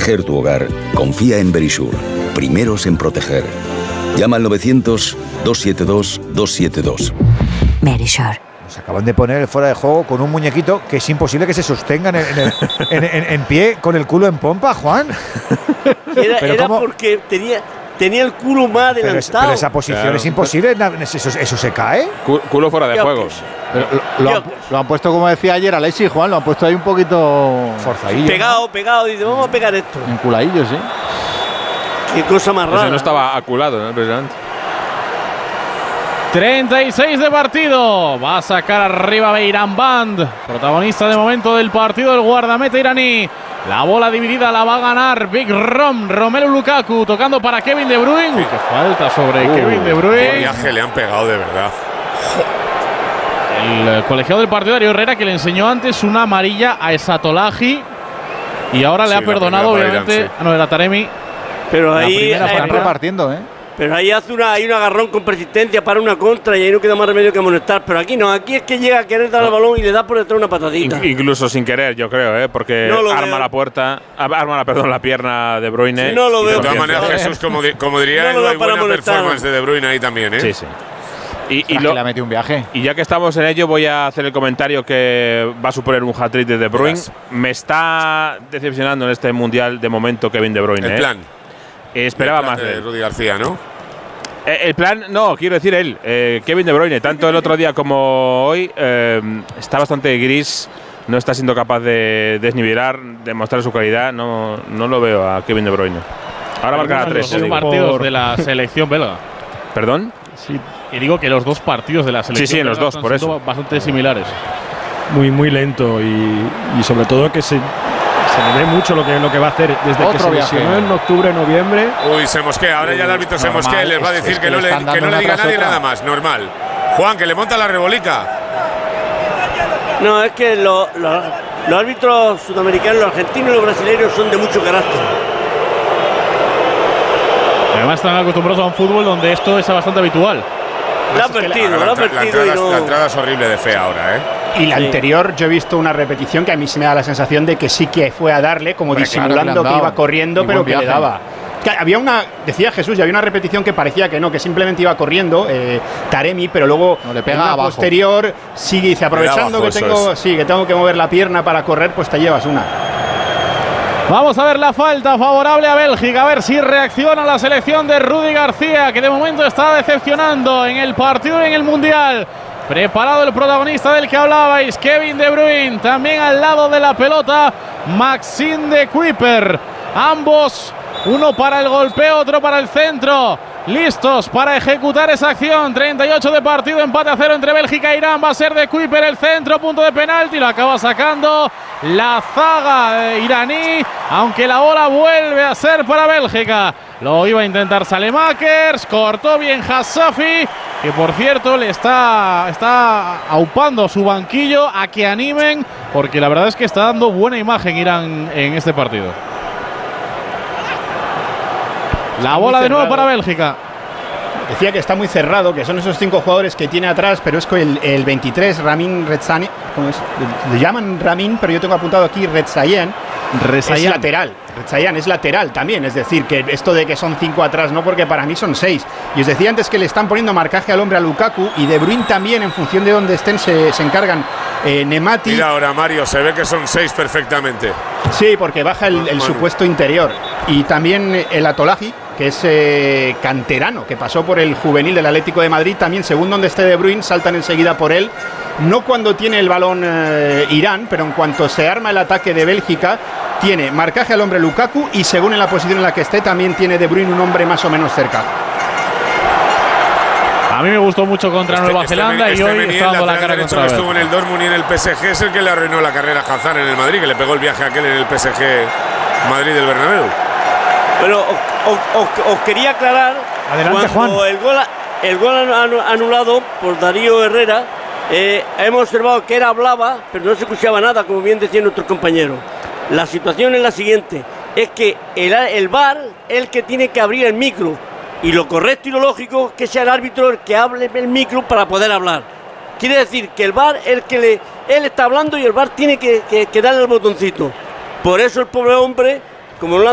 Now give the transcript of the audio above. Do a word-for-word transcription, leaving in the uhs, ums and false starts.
proteger tu hogar, confía en Verisure. Primeros en proteger. Llama al novecientos, doscientos setenta y dos, doscientos setenta y dos. Verisure. Nos acaban de poner el fuera de juego con un muñequito que es imposible que se sostenga en, el, en, en, en, en pie con el culo en pompa, Juan. Era, era porque tenía, tenía el culo más adelantado. Pero, es, pero esa posición claro. es imposible, ¿Eso, ¿eso se cae? Culo fuera de juego. Pero lo, lo, han, lo han puesto, como decía ayer Alexis, Juan, lo han puesto ahí un poquito forzadillo. Pegado, ¿no? pegado, dice, vamos a pegar esto. Enculadillo, sí. Qué cosa más rara. Ese no estaba aculado, ¿no? Precisamente. treinta y seis de partido. Va a sacar arriba Beiranvand, protagonista de momento del partido, el guardameta iraní. La bola dividida la va a ganar Big Rom. Romelu Lukaku tocando para Kevin De Bruyne. Uy, qué falta sobre uh, Kevin De Bruyne. Qué viaje le han pegado de verdad. El colegiado del partido, Darío Herrera, que le enseñó antes una amarilla a Esatolahi y ahora sí, le ha perdonado, obviamente. Irán, sí. Ah, no, era Taremi. Pero ahí están repartiendo, ¿eh? Pero ahí hace una, hay un agarrón con persistencia para una contra y ahí no queda más remedio que amonestar. Pero aquí no, aquí es que llega a querer dar no. el balón y le da por detrás una patadita. In, incluso sin querer, yo creo, ¿eh? Porque no arma veo. la puerta, arma, perdón, la pierna De Bruyne. Sí, no lo veo. De todas maneras, Jesús, como, di, como diría, no, no hay buena performance de De Bruyne ahí también, ¿eh? Sí, sí. Y, y, lo, le un viaje. y ya que estamos en ello, voy a hacer el comentario que va a suponer un hat-trick de De Bruyne. Yes. Me está decepcionando en este mundial de momento Kevin De Bruyne. El ¿eh? plan. Eh, esperaba el plan más de, de Rudy García, ¿no? Eh, el plan, no, quiero decir él, eh, Kevin De Bruyne, tanto el otro día como hoy, eh, está bastante gris. No está siendo capaz de desnivelar, de mostrar su calidad. No, no lo veo a Kevin De Bruyne. Ahora marcará tres. Los partidos por... de la selección belga. ¿Perdón? Sí. Y digo que los dos partidos de la selección sí, sí, en los dos, por eso. Bastante similares. Muy, muy lento y, y sobre todo que se, se le ve mucho lo que, lo que va a hacer desde Otro que se lesionó en octubre, noviembre. Uy, se mosquea. Ahora ya el árbitro se mosquea y les va a decir es, es que, que no le, que no le diga a nadie otra. nada más. Normal. Juan, que le monta la rebolica. No, es que lo, lo, los árbitros sudamericanos, los argentinos y los brasileños son de mucho carácter. Además están acostumbrados a un fútbol donde esto es bastante habitual. La ha perdido, la, la, la, la, entrada, no. la entrada es horrible de fe ahora, ¿eh? Y la sí. anterior yo he visto una repetición que a mí sí me da la sensación de que sí que fue a darle, como Hombre, disimulando claro que, que iba corriendo, pero que le daba. Que había una, decía Jesús, ya había una repetición que parecía que no, que simplemente iba corriendo eh, Taremi, pero luego no, le pega en una abajo. posterior sigue, dice, aprovechando abajo, que tengo, es. sí, que tengo que mover la pierna para correr, pues te llevas una. Vamos a ver la falta favorable a Bélgica, a ver si reacciona la selección de Rudy García, que de momento está decepcionando en el partido y en el Mundial. Preparado el protagonista del que hablabais, Kevin De Bruyne, también al lado de la pelota, Maxime de Kuiper. Ambos, uno para el golpeo, otro para el centro. Listos para ejecutar esa acción. treinta y ocho de partido, empate a cero entre Bélgica e Irán. Va a ser de Kuiper el centro, punto de penalti. Lo acaba sacando la zaga iraní, aunque la bola vuelve a ser para Bélgica. Lo iba a intentar Salemakers, cortó bien Hassafi, que por cierto le está, está aupando su banquillo a que animen, porque la verdad es que está dando buena imagen Irán en este partido. La bola de nuevo para Bélgica. Decía que está muy cerrado, que son esos cinco jugadores que tiene atrás, pero es que el, el veintitrés, Ramin Redzani, ¿cómo es? Le llaman Ramin, pero yo tengo apuntado aquí Redzayan. Es lateral. Redzayan es lateral también, es decir, que esto de que son cinco atrás, no, porque para mí son seis. Y os decía antes que le están poniendo marcaje al hombre a Lukaku, y De Bruyne también, en función de dónde estén, se, se encargan. Eh, Nemati. Mira ahora, Mario, se ve que son seis perfectamente. Sí, porque baja el, el supuesto interior. Y también el Atolahi, que es eh, canterano, que pasó por el juvenil del Atlético de Madrid, también según donde esté De Bruyne, saltan enseguida por él. No cuando tiene el balón eh, Irán, pero en cuanto se arma el ataque de Bélgica, tiene marcaje al hombre Lukaku y según en la posición en la que esté, también tiene De Bruyne un hombre más o menos cerca. A mí me gustó mucho contra este, Nueva este Zelanda este y hoy está dando la cara contra que estuvo en el Dortmund y en el P S G, es el que le arruinó la carrera a Hazard en el Madrid, que le pegó el viaje a aquel en el P S G Madrid del Bernabéu. Pero os, os, os quería aclarar. Adelante, cuando Juan. El gol, el gol anulado por Darío Herrera, eh, hemos observado que él hablaba, pero no se escuchaba nada, como bien decían nuestros compañeros. La situación es la siguiente: es que el, el V A R es el que tiene que abrir el micro, y lo correcto y lo lógico es que sea el árbitro el que hable el micro para poder hablar. Quiere decir que el V A R es el que le, él está hablando y el V A R tiene que, que, que darle el botoncito. Por eso el pobre hombre, como no lo han